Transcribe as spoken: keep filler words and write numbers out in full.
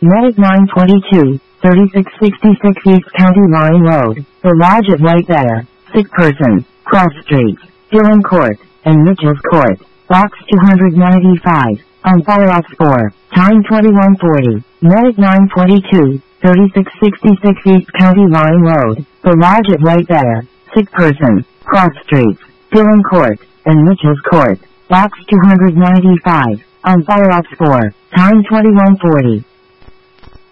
Medic nine twenty-two, thirty-six sixty-six East County Line Road, The Lodge at White Bear, Sick Person, Cross Street, Dillon Court, and Mitchell's Court, Box two ninety-five, on Fire Ops four, time twenty-one forty. Medic nine twenty-two, thirty-six sixty-six East County Line Road, The Lodge at White Bear, Sick Person, Cross Street, Dillon Court, and Mitchell's Court, Box two ninety-five, on Fire Ops four, time twenty-one forty.